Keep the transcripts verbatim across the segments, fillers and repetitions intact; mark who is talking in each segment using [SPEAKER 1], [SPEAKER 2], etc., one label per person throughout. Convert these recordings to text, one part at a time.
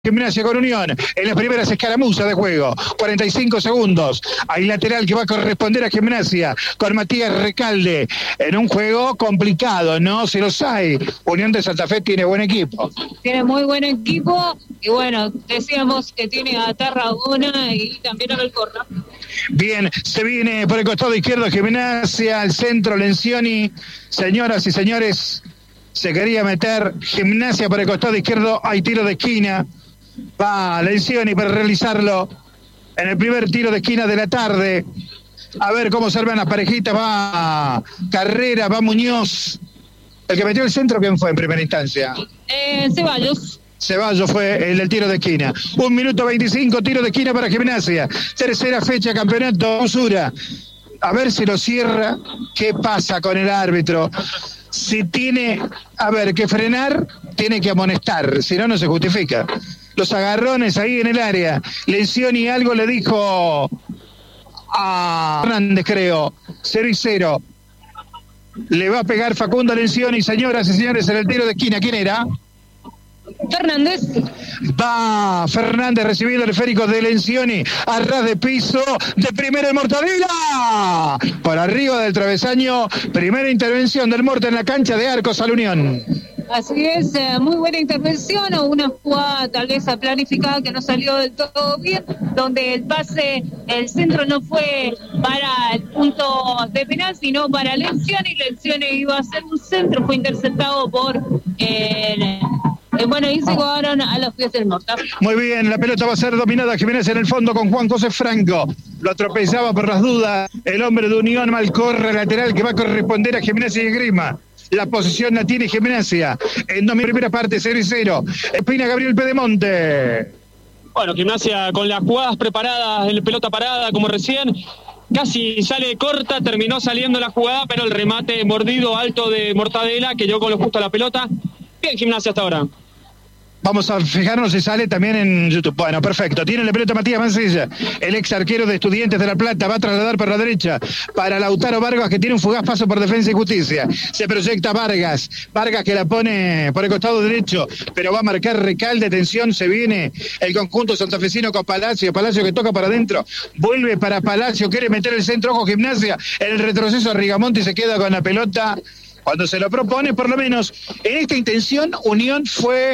[SPEAKER 1] Gimnasia con Unión, en las primeras escaramuzas de juego, cuarenta y cinco segundos, hay lateral que va a corresponder a Gimnasia, con Matías Recalde, en un juego complicado, ¿no? Se los hay, Unión de Santa Fe tiene buen equipo.
[SPEAKER 2] Tiene muy buen equipo, y bueno, decíamos que tiene a Tarragona y también a Malcorra.
[SPEAKER 1] Bien, se viene por el costado izquierdo Gimnasia, al centro Lencioni, señoras y señores, se quería meter Gimnasia por el costado izquierdo, hay tiro de esquina. Va Lencioni para realizarlo en el primer tiro de esquina de la tarde. A ver cómo se arman las parejitas. Va Carrera, va Muñoz. El que metió el centro, ¿quién fue en primera instancia?
[SPEAKER 2] Eh, Ceballos.
[SPEAKER 1] Ceballos fue el del tiro de esquina. Un minuto veinticinco, tiro de esquina para Gimnasia. Tercera fecha, campeonato, Usura. A ver si lo cierra. ¿Qué pasa con el árbitro? Si tiene, a ver, que frenar, tiene que amonestar. Si no, no se justifica. Los agarrones ahí en el área. Lencioni algo le dijo a Fernández, creo. Cero y cero. Le va a pegar Facundo Lencioni, señoras y señores, en el tiro de esquina. ¿Quién era?
[SPEAKER 2] Fernández.
[SPEAKER 1] Va Fernández recibiendo el esférico de Lencioni. A ras de piso. De primera el Mortadela. Por arriba del travesaño. Primera intervención del Morta en la cancha de Arcos al Unión.
[SPEAKER 2] Así es, eh, muy buena intervención, o una jugada tal vez planificada que no salió del todo bien, donde el pase, el centro no fue para el punto de penal, sino para Lencioni, y Lencioni iba a hacer un centro, fue interceptado por el... Eh, bueno, y se jugaron a los pies del Morta.
[SPEAKER 1] Muy bien, la pelota va a ser dominada Jiménez en el fondo con Juan José Franco. Lo atropellaba por las dudas el hombre de Unión, Malcorra, lateral que va a corresponder a Gimnasia y Esgrima. La posición la tiene Gimnasia. En dos primera parte, cero y cero. Espina Gabriel Pedemonte.
[SPEAKER 3] Bueno, Gimnasia con las jugadas preparadas, en pelota parada, como recién. Casi sale corta, terminó saliendo la jugada, pero el remate mordido alto de Mortadela, que llegó con lo justo a la pelota. Bien, Gimnasia hasta ahora.
[SPEAKER 1] Vamos a fijarnos si sale también en YouTube. Bueno, perfecto. Tiene la pelota Matías Mancilla, el ex arquero de Estudiantes de La Plata. Va a trasladar por la derecha para Lautaro Vargas, que tiene un fugaz paso por Defensa y Justicia. Se proyecta Vargas. Vargas que la pone por el costado derecho, pero va a marcar Recalde. Atención, se viene el conjunto santafesino con Palacio. Palacio que toca para adentro. Vuelve para Palacio. Quiere meter el centro. Ojo, Gimnasia. En el retroceso, Rigamonti se queda con la pelota. Cuando se lo propone, por lo menos en esta intención, Unión fue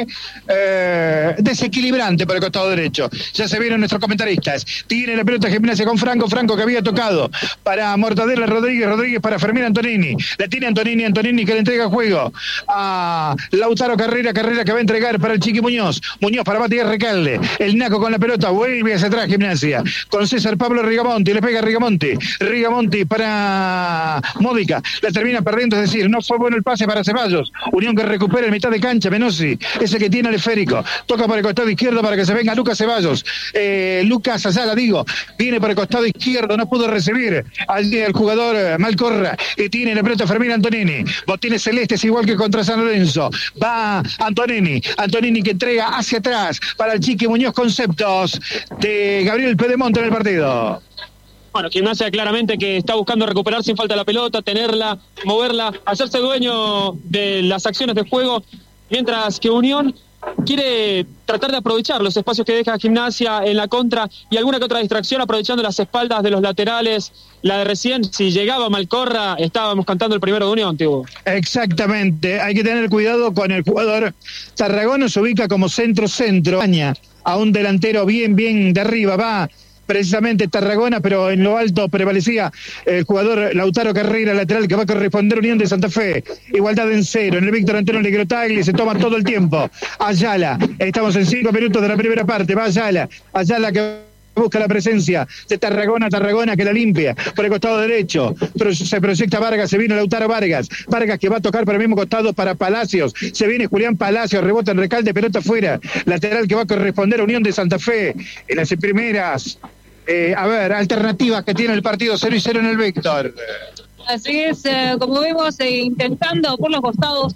[SPEAKER 1] eh, desequilibrante por el costado derecho. Ya se vieron nuestros comentaristas. Tiene la pelota Gimnasia con Franco, Franco que había tocado para Mortadela Rodríguez, Rodríguez para Fermín Antonini. La tiene Antonini, Antonini que le entrega el juego a Lautaro Carrera, Carrera que va a entregar para el Chiqui Muñoz. Muñoz para Matías Recalde. El Naco con la pelota, vuelve hacia atrás Gimnasia. Con César Pablo Rigamonti, le pega Rigamonti. Rigamonti para Módica. La termina perdiendo, es decir, no fue bueno el pase para Ceballos. Unión que recupera en mitad de cancha. Menossi, ese que tiene el esférico. Toca por el costado izquierdo para que se venga Lucas Ceballos. Eh, Lucas Ayala, digo. Viene por el costado izquierdo. No pudo recibir allí el jugador Malcorra. Y tiene la pelota Fermín Antonini. Botines celestes igual que contra San Lorenzo. Va Antonini. Antonini que entrega hacia atrás para el Chiqui Muñoz. Conceptos de Gabriel Pedemonte en el partido.
[SPEAKER 3] Bueno, Gimnasia claramente que está buscando recuperar sin falta la pelota, tenerla, moverla, hacerse dueño de las acciones de juego, mientras que Unión quiere tratar de aprovechar los espacios que deja Gimnasia en la contra y alguna que otra distracción aprovechando las espaldas de los laterales. La de recién, si llegaba Malcorra, estábamos cantando el primero de Unión, tío.
[SPEAKER 1] Exactamente, hay que tener cuidado con el jugador. Tarragona se ubica como centro-centro, a un delantero bien, bien de arriba, va precisamente Tarragona, pero en lo alto prevalecía el jugador Lautaro Carrera, lateral que va a corresponder Unión de Santa Fe. Igualdad en cero, en el Víctor Antonio Negrotagli, se toma todo el tiempo. Ayala, estamos en cinco minutos de la primera parte, va Ayala, Ayala que busca la presencia de Tarragona, Tarragona que la limpia por el costado derecho, pero se proyecta Vargas, se viene Lautaro Vargas, Vargas que va a tocar por el mismo costado para Palacios, se viene Julián Palacios, rebota en Recalde, pelota afuera, lateral que va a corresponder a Unión de Santa Fe, en las primeras Eh, a ver, alternativas que tiene el partido cero y cero en el Víctor.
[SPEAKER 2] Así es, eh, como vemos, eh, intentando por los costados.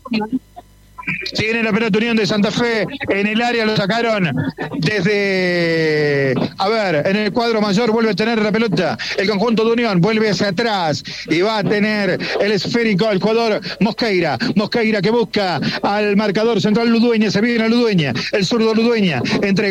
[SPEAKER 1] Tiene la pelota Unión de Santa Fe en el área, lo sacaron desde, a ver, en el cuadro mayor vuelve a tener la pelota el conjunto de Unión, vuelve hacia atrás y va a tener el esférico el jugador Mosqueira, Mosqueira que busca al marcador central Ludueña, se viene a Ludueña, el zurdo Ludueña, entre